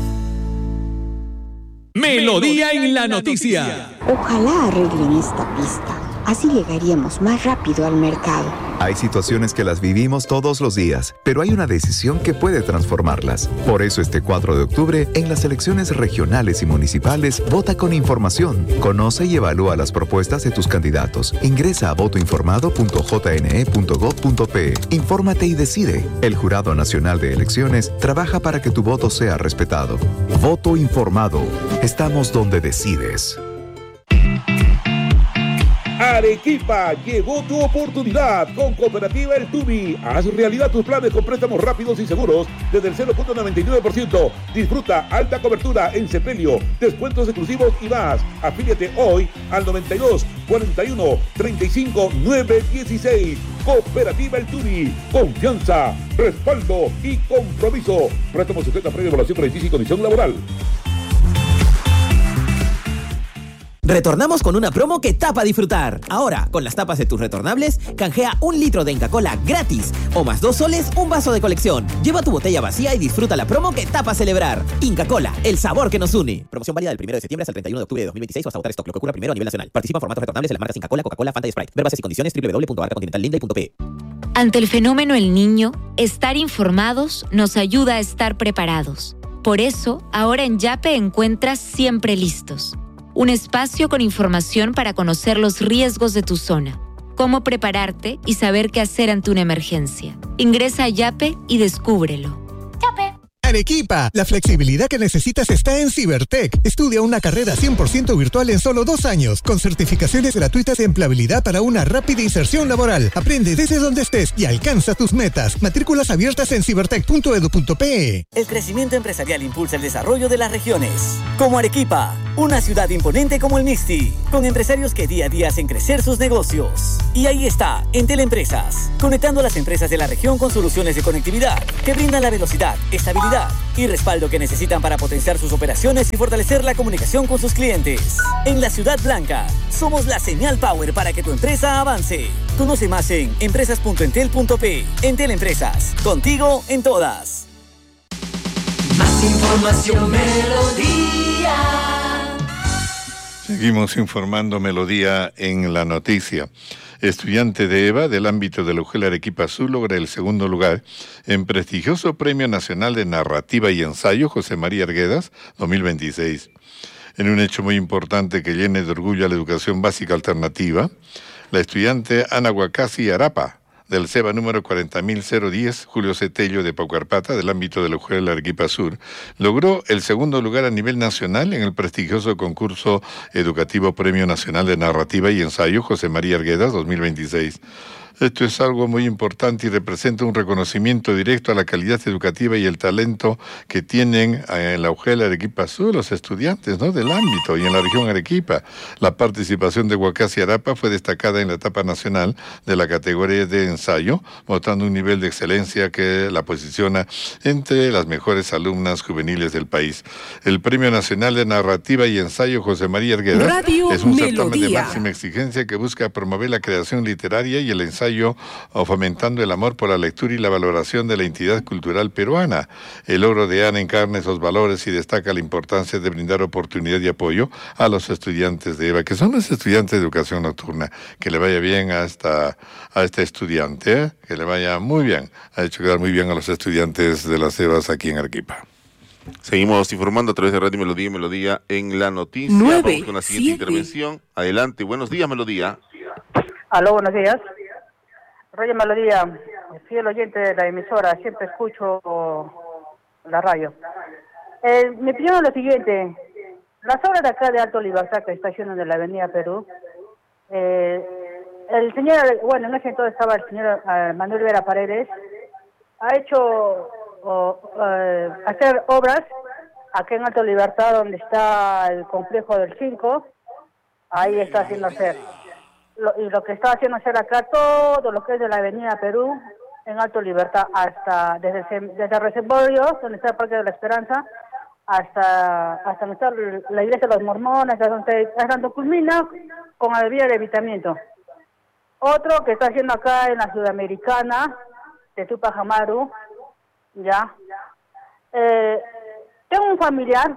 Melodía en la noticia. Ojalá arreglen esta pista. Así llegaríamos más rápido al mercado. Hay situaciones que las vivimos todos los días, pero hay una decisión que puede transformarlas. Por eso este cuatro de octubre, en las elecciones regionales y municipales, vota con información. Conoce y evalúa las propuestas de tus candidatos. Ingresa a voto informado punto j n e punto gov punto pe. Infórmate y decide. El Jurado Nacional de Elecciones trabaja para que tu voto sea respetado. Voto informado. Estamos donde decides. Arequipa, llegó tu oportunidad con Cooperativa El Tubi. Haz realidad tus planes con préstamos rápidos y seguros desde el cero punto noventa y nueve por ciento. Disfruta alta cobertura en Sepelio, descuentos exclusivos y más. Afíliate hoy al noventa y dos, cuarenta y uno, treinta y cinco, nueve dieciséis. Cooperativa El Tubi. Confianza, respaldo y compromiso. Préstamos sujetos a previa evaluación crediticia y condición laboral. Retornamos con una promo que tapa disfrutar. Ahora, con las tapas de tus retornables, canjea un litro de Inca Kola gratis. O más dos soles, un vaso de colección. Lleva tu botella vacía y disfruta la promo que tapa celebrar. Inca Kola, el sabor que nos une. Promoción válida del primero de septiembre hasta el treinta y uno de octubre de dos mil veintiséis o hasta agotar stock, lo que ocurra primero a nivel nacional. Participa en formatos retornables en las marcas Inca Kola, Coca-Cola, Fanta y Sprite. Ver bases y condiciones doble u doble u doble u punto arca continental linde punto pe. Ante el fenómeno El Niño, estar informados nos ayuda a estar preparados. Por eso, ahora en Yape encuentras Siempre Listos, un espacio con información para conocer los riesgos de tu zona, cómo prepararte y saber qué hacer ante una emergencia. Ingresa a Yape y descúbrelo. Yape. Arequipa, la flexibilidad que necesitas está en Cibertech. Estudia una carrera cien por ciento virtual en solo dos años, con certificaciones gratuitas de empleabilidad para una rápida inserción laboral. Aprende desde donde estés y alcanza tus metas. Matrículas abiertas en cibertech punto edu punto pe. El crecimiento empresarial impulsa el desarrollo de las regiones. Como Arequipa, una ciudad imponente como el Mixti, con empresarios que día a día hacen crecer sus negocios. Y ahí está, Entel Empresas, conectando a las empresas de la región con soluciones de conectividad que brindan la velocidad, estabilidad y respaldo que necesitan para potenciar sus operaciones y fortalecer la comunicación con sus clientes. En la Ciudad Blanca, somos la señal power para que tu empresa avance. Conoce más en empresas punto entel punto pe. Entel Empresas, contigo en todas. Más información, Melodía. Seguimos informando Melodía en la noticia. Estudiante de EVA del ámbito de la U G E L Arequipa Sur logra el segundo lugar en prestigioso Premio Nacional de Narrativa y Ensayo José María Arguedas dos mil veintiséis. En un hecho muy importante que llene de orgullo a la educación básica alternativa, la estudiante Ana Huacasi Arapa, del CEBA número cuarenta mil diez, Julio Cetello de Paucarpata, del ámbito de la U G E L Arequipa Sur, logró el segundo lugar a nivel nacional en el prestigioso concurso educativo Premio Nacional de Narrativa y Ensayo José María Arguedas dos mil veintiséis. Esto es algo muy importante y representa un reconocimiento directo a la calidad educativa y el talento que tienen en la U G E L Arequipa Sur los estudiantes, ¿no?, del ámbito y en la región Arequipa. La participación de Huacasi Arapa fue destacada en la etapa nacional de la categoría de ensayo, mostrando un nivel de excelencia que la posiciona entre las mejores alumnas juveniles del país. El Premio Nacional de Narrativa y Ensayo José María Arguedas Radio es un certamen Melodía. de máxima exigencia que busca promover la creación literaria y el ensayo o fomentando el amor por la lectura y la valoración de la identidad cultural peruana. El logro de Ana encarna esos valores y destaca la importancia de brindar oportunidad y apoyo a los estudiantes de EVA, que son los estudiantes de educación nocturna. Que le vaya bien a esta, a este estudiante, ¿eh? Que le vaya muy bien. Ha hecho quedar muy bien a los estudiantes de las EVAs aquí en Arequipa. Seguimos informando a través de Radio Melodía y Melodía en la noticia. Nueve, Vamos con la siguiente siete. intervención. Adelante. Buenos días, Melodía. Aló, buenos días. Radio Melodía, fiel oyente de la emisora, siempre escucho la radio. Eh, mi opinión es lo siguiente: las obras de acá de Alto Libertad que está haciendo en la Avenida Perú, eh, el señor, bueno, en ese entonces estaba el señor eh, Manuel Vera Paredes, ha hecho oh, eh, hacer obras aquí en Alto Libertad, donde está el complejo del cinco, ahí está haciendo hacer. Lo, y lo que está haciendo hacer acá, todo lo que es de la Avenida Perú, en Alto Libertad, hasta desde el, desde el reservorio, donde está el Parque de la Esperanza, hasta hasta donde está la iglesia de los mormones, hasta donde, hasta donde culmina con la vía de evitamiento. Otro que está haciendo acá en la Sudamericana, de Tupac Amaru, ya. Eh, tengo un familiar,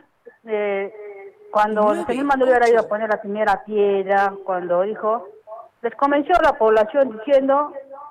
eh, cuando el señor Manuel hubiera ido a poner la primera piedra, cuando dijo, les convenció a la población diciendo,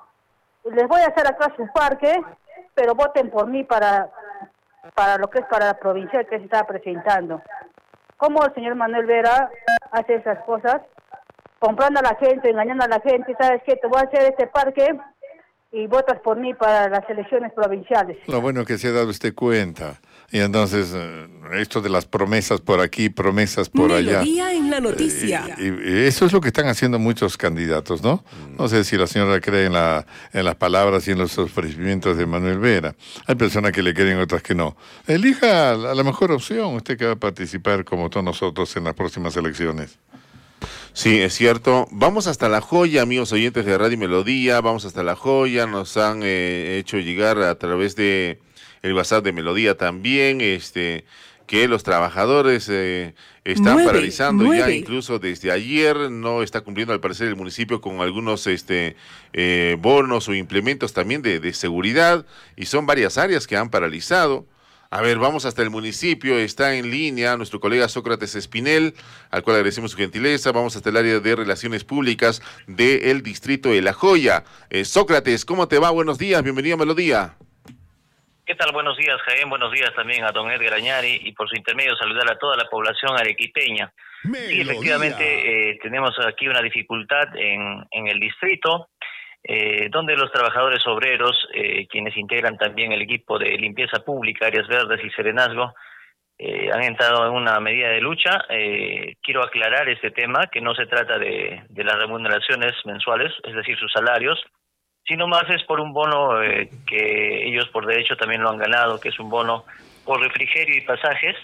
les voy a hacer acá su parque, pero voten por mí para para lo que es para la provincial que se está presentando. ¿Cómo el señor Manuel Vera hace esas cosas? Comprando a la gente, engañando a la gente, ¿sabes qué? Te voy a hacer este parque y votas por mí para las elecciones provinciales. Lo bueno que se ha dado usted cuenta. Y entonces, eh, esto de las promesas por aquí, promesas por allá. Melodía en la noticia. Eh, y, y eso es lo que están haciendo muchos candidatos, ¿no? No sé si la señora cree en, la, en las palabras y en los ofrecimientos de Manuel Vera. Hay personas que le creen, otras que no. Elija la, la mejor opción, usted que va a participar como todos nosotros en las próximas elecciones. Sí, es cierto. Vamos hasta La Joya, amigos oyentes de Radio Melodía. Vamos hasta La Joya. Nos han eh, hecho llegar a través de el WhatsApp de Melodía también, este, que los trabajadores eh, están Nueve, paralizando nueve. ya incluso desde ayer. No está cumpliendo al parecer el municipio con algunos este eh, bonos o implementos también de, de seguridad, y son varias áreas que han paralizado. A ver, vamos hasta el municipio. Está en línea nuestro colega Sócrates Espinel, al cual agradecemos su gentileza. Vamos hasta el área de Relaciones Públicas del distrito de La Joya. Eh, Sócrates, ¿cómo te va? Buenos días, bienvenido a Melodía. ¿Qué tal? Buenos días, Jaén. Buenos días también a don Edgar Añari y por su intermedio saludar a toda la población arequipeña. Sí, efectivamente, eh, tenemos aquí una dificultad en, en el distrito, eh, donde los trabajadores obreros, eh, quienes integran también el equipo de limpieza pública, áreas verdes y serenazgo, eh, han entrado en una medida de lucha. Eh, quiero aclarar este tema, que no se trata de, de las remuneraciones mensuales, es decir, sus salarios, sino más es por un bono eh, que ellos por derecho también lo han ganado, que es un bono por refrigerio y pasajes,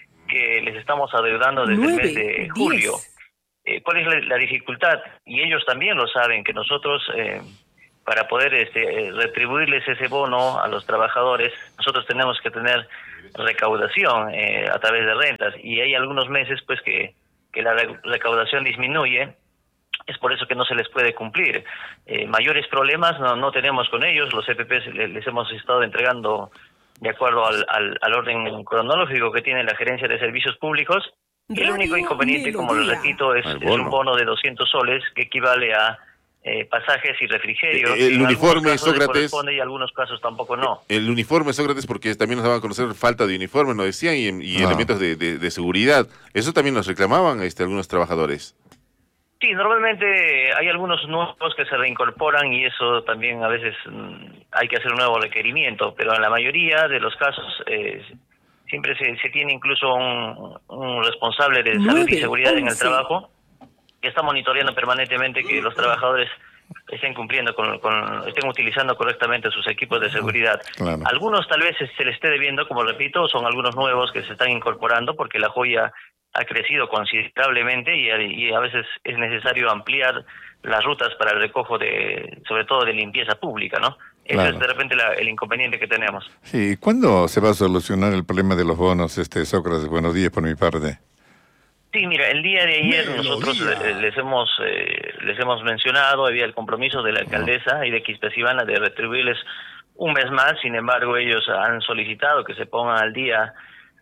que les estamos adeudando desde el mes de julio. Eh, ¿Cuál es la, la dificultad? Y ellos también lo saben, que nosotros, eh, para poder este, retribuirles ese bono a los trabajadores, nosotros tenemos que tener recaudación eh, a través de rentas, y hay algunos meses pues que, que la recaudación disminuye. Es por eso que no se les puede cumplir. Eh, mayores problemas no, no tenemos con ellos. Los E P Pes les, les hemos estado entregando de acuerdo al, al, al orden cronológico que tiene la Gerencia de Servicios Públicos. Y el único inconveniente, como les repito, es, es un bono de doscientos soles que equivale a eh, pasajes y refrigerios. El, el en uniforme, Sócrates. Sócrates. Y en algunos casos tampoco no. El uniforme, Sócrates, porque también nos daban a conocer falta de uniforme, nos decían, y, y Ah. elementos de, de, de seguridad. Eso también nos reclamaban este, algunos trabajadores. Sí, normalmente hay algunos nuevos que se reincorporan y eso también a veces mm, hay que hacer un nuevo requerimiento, pero en la mayoría de los casos eh, siempre se, se tiene incluso un, un responsable de salud y seguridad en el trabajo que está monitoreando permanentemente que los trabajadores estén cumpliendo con, con estén utilizando correctamente sus equipos de seguridad. Claro. Algunos tal vez se les esté debiendo, como repito, son algunos nuevos que se están incorporando porque la joya ha crecido considerablemente y a, y a veces es necesario ampliar las rutas para el recojo de, sobre todo de limpieza pública, ¿no? Ese Claro. es de repente la, el inconveniente que tenemos. Sí, ¿cuándo se va a solucionar el problema de los bonos, este Sócrates? Buenos días por mi parte. Sí, mira, el día de ayer nosotros eh, les hemos eh, les hemos mencionado, había el compromiso de la alcaldesa y de Quispecivana de retribuirles un mes más. Sin embargo, ellos han solicitado que se pongan al día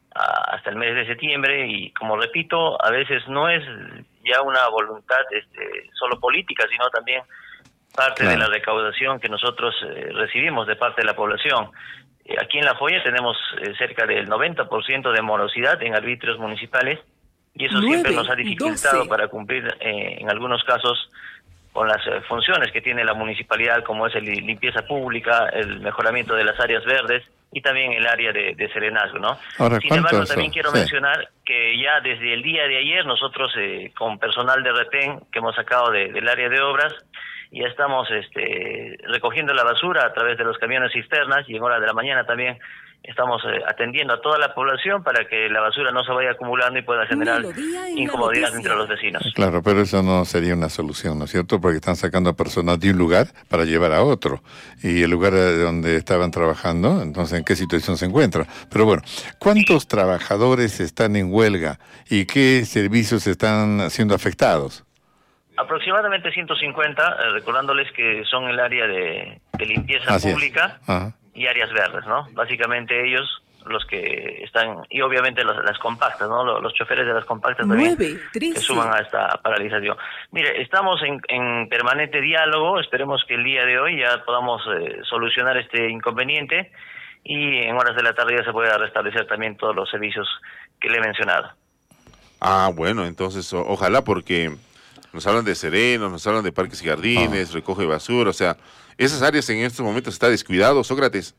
a, hasta el mes de septiembre y, como repito, a veces no es ya una voluntad este, solo política, sino también parte Claro. de la recaudación que nosotros eh, recibimos de parte de la población. Eh, aquí en La Joya tenemos eh, cerca del noventa por ciento de morosidad en arbitrios municipales y eso siempre nos ha dificultado doce. para cumplir eh, en algunos casos con las eh, funciones que tiene la municipalidad, como es el li- limpieza pública, el mejoramiento de las áreas verdes y también el área de, de serenazgo, ¿no? Ahora, Sin ¿cuánto embargo, eso? también quiero Sí. mencionar que ya desde el día de ayer nosotros eh, con personal de retén que hemos sacado de- del área de obras, ya estamos este, recogiendo la basura a través de los camiones cisternas y en hora de la mañana también estamos eh, atendiendo a toda la población para que la basura no se vaya acumulando y pueda generar Melodía en la incomodidad noticia. entre los vecinos. Claro, pero eso no sería una solución, ¿no es cierto? Porque están sacando a personas de un lugar para llevar a otro. Y el lugar de donde estaban trabajando, entonces, ¿en qué situación se encuentra? Pero bueno, ¿cuántos trabajadores están en huelga y qué servicios están siendo afectados? Aproximadamente ciento cincuenta, eh, recordándoles que son el área de, de limpieza Así es. pública Ajá. y áreas verdes, ¿no? Básicamente ellos los que están, y obviamente los- las compactas, ¿no? Los, los choferes de las compactas también Nueve, que trece. suman a esta paralización. Mire, estamos en, en permanente diálogo, esperemos que el día de hoy ya podamos eh, solucionar este inconveniente y en horas de la tarde ya se pueda restablecer también todos los servicios que le he mencionado. Ah, bueno, entonces o- ojalá, porque nos hablan de serenos, nos hablan de parques y jardines, recoge basura, o sea, esas áreas en estos momentos está descuidado, Sócrates.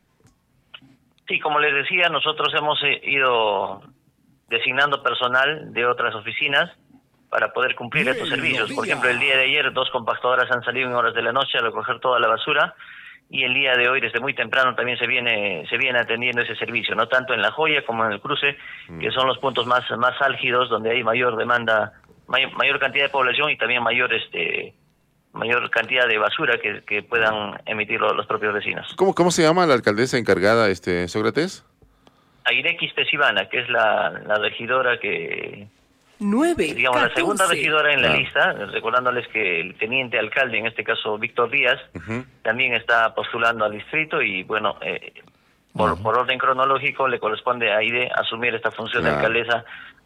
Sí, como les decía, nosotros hemos eh, ido designando personal de otras oficinas para poder cumplir estos servicios. Por ejemplo, el día de ayer dos compactadoras han salido en horas de la noche a recoger toda la basura y el día de hoy desde muy temprano también se viene se viene atendiendo ese servicio, no tanto en La Joya como en el cruce, que son los puntos más más álgidos donde hay mayor demanda, mayor, mayor cantidad de población y también mayor este mayor cantidad de basura que, que puedan emitir los, los propios vecinos. ¿Cómo, ¿Cómo se llama la alcaldesa encargada, este Sócrates? Aire Quispecivana, que es la, la regidora que, Nueve, digamos, la segunda catorce. regidora en la Claro. lista, recordándoles que el teniente alcalde, en este caso Víctor Díaz, Ujú. también está postulando al distrito y, bueno, eh, por, por orden cronológico le corresponde a Aide asumir esta función de Claro. alcaldesa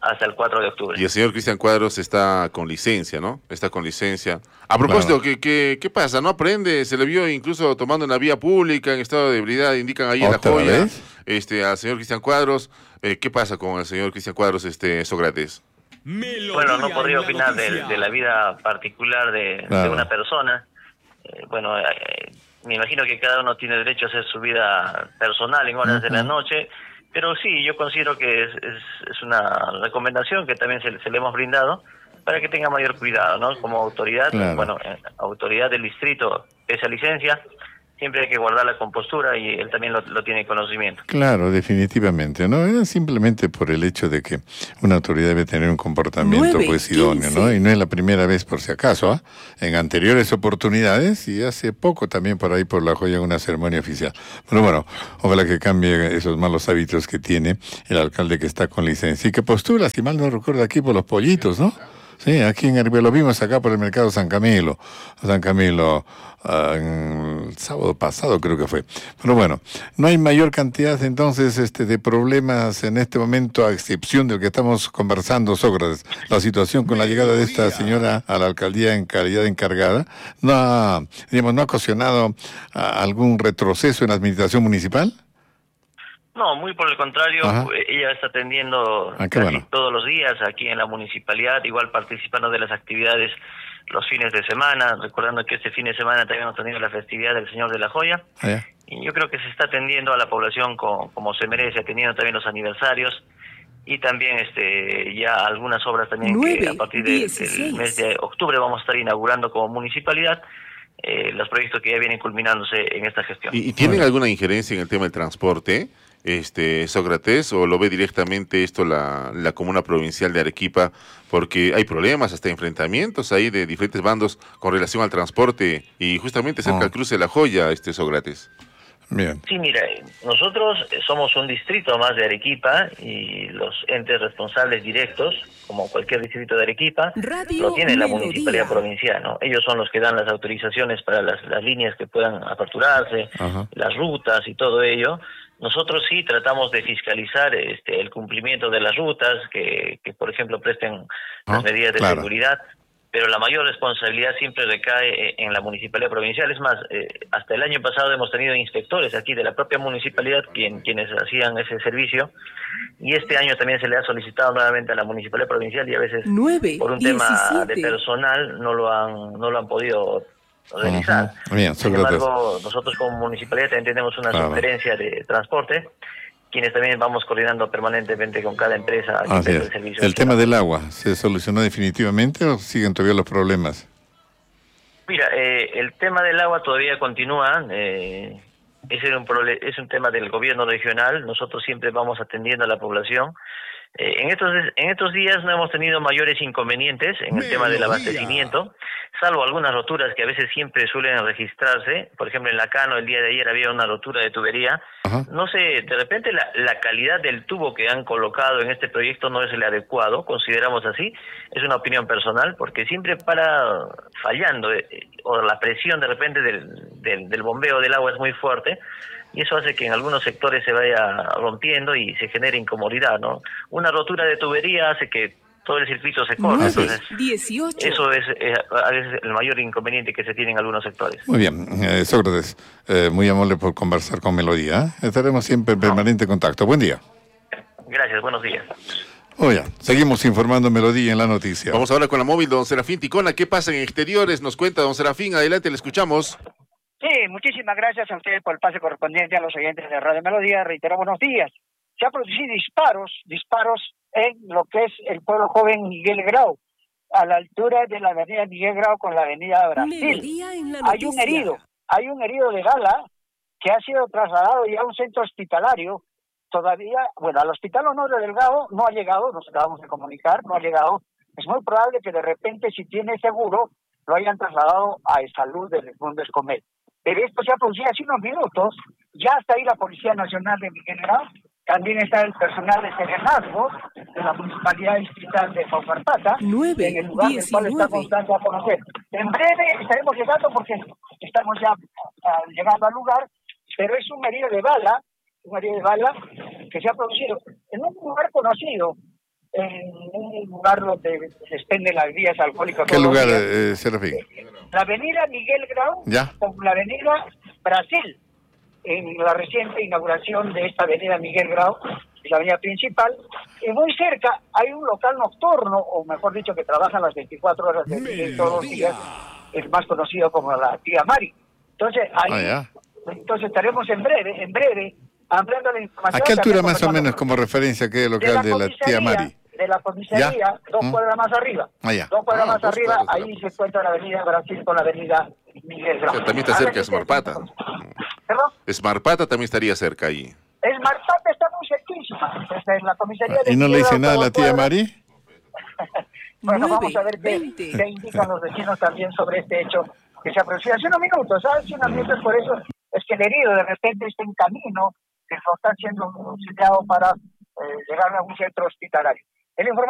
hasta el cuatro de octubre. Y el señor Cristian Cuadros está con licencia, ¿no? Está con licencia. A propósito, claro. ¿qué, qué, ¿qué pasa? ¿No aprende? Se le vio incluso tomando en la vía pública, en estado de ebriedad, indican ahí en La Joya, vez? este, al señor Cristian Cuadros. Eh, ¿Qué pasa con el señor Cristian Cuadros, este, Sócrates? Bueno, no podría opinar de, de la vida particular de, claro. de una persona. Eh, bueno, eh, me imagino que cada uno tiene derecho a hacer su vida personal en horas uh-huh. de la noche, pero sí, yo considero que es, es, es una recomendación que también se, se le hemos brindado para que tenga mayor cuidado, ¿no? Como autoridad, claro. bueno, eh, autoridad del distrito, esa licencia, siempre hay que guardar la compostura y él también lo, lo tiene conocimiento. Claro, definitivamente, ¿no? Era simplemente por el hecho de que una autoridad debe tener un comportamiento nueve, pues idóneo, ¿no? Y no es la primera vez por si acaso, ¿ah? ¿eh? En anteriores oportunidades y hace poco también por ahí por La Joya en una ceremonia oficial. Pero bueno, ojalá que cambie esos malos hábitos que tiene el alcalde que está con licencia y que postula, si mal no recuerdo, aquí por los pollitos, ¿no? Sí, aquí en Herbe, lo vimos acá por el mercado San Camilo, San Camilo, uh, en el sábado pasado creo que fue. Pero bueno, no hay mayor cantidad entonces este de problemas en este momento, a excepción del que estamos conversando, Sócrates. La situación con la llegada de esta señora a la alcaldía en calidad de encargada, ¿no ha, digamos, no ha ocasionado uh, algún retroceso en la administración municipal? No, muy por el contrario, Ajá. ella está atendiendo ah, casi bueno. todos los días aquí en la municipalidad, igual participando de las actividades los fines de semana, recordando que este fin de semana también hemos tenido la festividad del Señor de la Joya, ah, y yo creo que se está atendiendo a la población como, como se merece, atendiendo también los aniversarios, y también este ya algunas obras también nueve, que a partir de, del mes de octubre vamos a estar inaugurando como municipalidad, eh, los proyectos que ya vienen culminándose en esta gestión. ¿Y, y tienen alguna injerencia en el tema del transporte? Este Sócrates, o lo ve directamente esto la, la comuna provincial de Arequipa, porque hay problemas, hasta enfrentamientos ahí de diferentes bandos con relación al transporte y justamente cerca oh. al cruce de La Joya, este Sócrates. Bien. Sí, mira, nosotros somos un distrito más de Arequipa y los entes responsables directos, como cualquier distrito de Arequipa, Radio lo tiene la municipalidad provincial, ¿no? Ellos son los que dan las autorizaciones para las, las líneas que puedan aperturarse, Ajá. las rutas y todo ello. Nosotros sí tratamos de fiscalizar este el cumplimiento de las rutas, que, que por ejemplo presten las medidas de claro. seguridad, pero la mayor responsabilidad siempre recae en la municipalidad provincial. Es más, eh, hasta el año pasado hemos tenido inspectores aquí de la propia municipalidad quien, quienes hacían ese servicio, y este año también se le ha solicitado nuevamente a la municipalidad provincial y a veces nueve, por un diecisiete tema de personal no lo han no lo han podido realizar. Uh-huh. Bien, Sin embargo, nosotros como municipalidad también tenemos una claro. sugerencia de transporte, quienes también vamos coordinando permanentemente con cada empresa. Así es. El, servicio el tema del agua, ¿se solucionó definitivamente o siguen todavía los problemas? Mira, eh, el tema del agua todavía continúa. Eh, ese es un, prole- es un tema del gobierno regional. Nosotros siempre vamos atendiendo a la población. Eh, en estos en estos días no hemos tenido mayores inconvenientes en el tema del abastecimiento, salvo algunas roturas que a veces siempre suelen registrarse. Por ejemplo, en Lacano el día de ayer había una rotura de tubería. Ajá. No sé, de repente la, la calidad del tubo que han colocado en este proyecto no es el adecuado, consideramos así. Es una opinión personal, porque siempre para fallando, eh, o la presión de repente del, del, del bombeo del agua es muy fuerte, y eso hace que en algunos sectores se vaya rompiendo y se genere incomodidad, ¿no? Una rotura de tubería hace que todo el circuito se corta. Entonces, dieciocho Eso es, es a veces el mayor inconveniente que se tiene en algunos sectores. Muy bien, eh, Sócrates, eh, muy amable por conversar con Melodía. ¿eh? Estaremos siempre en permanente contacto. Buen día. Gracias, buenos días. Oye, seguimos informando Melodía en la noticia. Vamos ahora con la móvil, don Serafín Ticona. ¿Qué pasa en exteriores? Nos cuenta don Serafín. Adelante, le escuchamos. Sí, muchísimas gracias a ustedes por el pase correspondiente a los oyentes de Radio Melodía. Reitero, buenos días. Se han producido disparos, disparos en lo que es el pueblo joven Miguel Grau, a la altura de la avenida Miguel Grau con la avenida Brasil. Hay un herido, hay un herido de bala que ha sido trasladado ya a un centro hospitalario. Todavía, bueno, al hospital Honorio Delgado no ha llegado, nos acabamos de comunicar, no ha llegado. Es muy probable que de repente, si tiene seguro, lo hayan trasladado a Salud del Mundo Escomet. Pero esto se ha producido hace unos minutos. Ya está ahí la Policía Nacional de Miguel Grau. También está el personal de serenazgo de la Municipalidad Distrital de Paucarpata, en el lugar del cual estamos dando a conocer. En breve estaremos llegando porque estamos ya uh, llegando al lugar, pero es un herido de bala, un herido de bala que se ha producido en un lugar conocido, en un lugar donde se expenden las vías alcohólicas. ¿Qué lugar, eh, Serafín? La avenida Miguel Grau ¿Ya? con la avenida Brasil, en la reciente inauguración de esta avenida Miguel Grau, la avenida principal, y muy cerca hay un local nocturno, o mejor dicho, que trabaja las veinticuatro horas del día todos los días, el más conocido como la Tía Mari. Entonces, ahí, ah, entonces estaremos en breve, en breve, ampliando la información. ¿A qué altura más o menos como referencia queda el local de la, de la Tía Mari? De la comisaría, ¿Ya? dos ¿Mm? cuadras más arriba. Ah, ya. Dos cuadras Ah, más dos arriba, cuadras, ahí se encuentra la avenida Brasil con la avenida Miguel Grau. O sea, también está cerca de Smarpata. ¿Perdón? Smarpata también estaría cerca ahí. Smarpata está muy cerquísima. Desde la comisaría de ¿Y no le dice Miguel nada a Grau, la Tía dos cuadras. Mari? Bueno, vamos a ver qué, qué indican los vecinos también sobre este hecho que se aproxima. Hace unos minutos, ¿sabes? Hace unos minutos, por eso es que el herido de repente está en camino, que lo están siendo auxiliado para eh, llegar a un centro hospitalario. El informe